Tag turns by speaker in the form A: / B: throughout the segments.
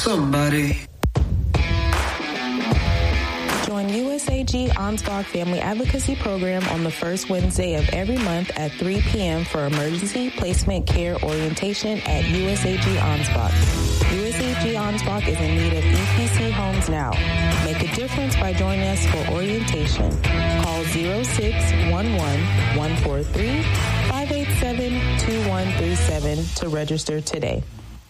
A: somebody.
B: Join USAG Ansbach Family Advocacy Program on the first Wednesday of every month at 3 p.m. for Emergency Placement Care Orientation at USAG Ansbach. USAG Ansbach is in need of EPC homes now. Make a difference by joining us for orientation. Call 0611-143-587-2137 to register today.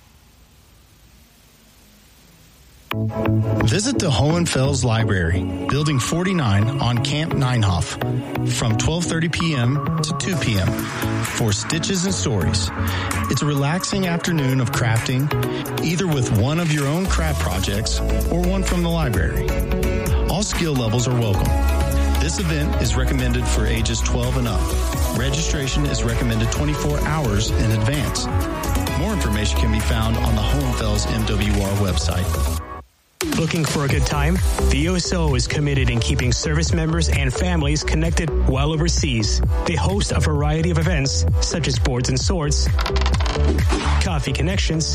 C: Visit the Hohenfels Library, Building 49 on Camp Ninehoff, from 12:30 p.m. to 2 p.m. for Stitches and Stories. It's a relaxing afternoon of crafting, either with one of your own craft projects or one from the library. All skill levels are welcome. This event is recommended for ages 12 and up. Registration is recommended 24 hours in advance. More information can be found on the Hohenfels MWR website.
D: Looking for a good time? The USO is committed in keeping service members and families connected while overseas. They host a variety of events such as Boards and Swords, Coffee Connections,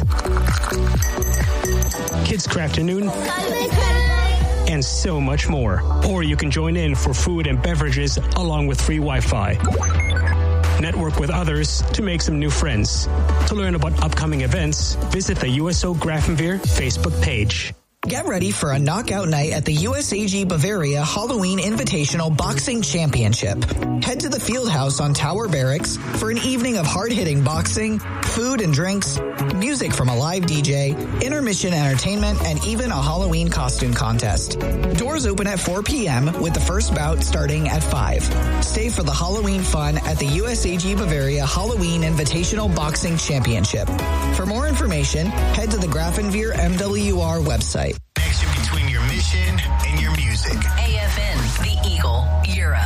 D: Kids Crafternoon, and so much more. Or you can join in for food and beverages along with free Wi-Fi. Network with others to make some new friends. To learn about upcoming events, visit the USO Grafenwehr Facebook page.
E: Get ready for a knockout night at the USAG Bavaria Halloween Invitational Boxing Championship. Head to the Field House on Tower Barracks for an evening of hard-hitting boxing, food and drinks, music from a live DJ, intermission entertainment, and even a Halloween costume contest. Doors open at 4 p.m. with the first bout starting at 5. Stay for the Halloween fun at the USAG Bavaria Halloween Invitational Boxing Championship. For more information, head to the Grafenwehr MWR website.
F: Connection between your mission and your music.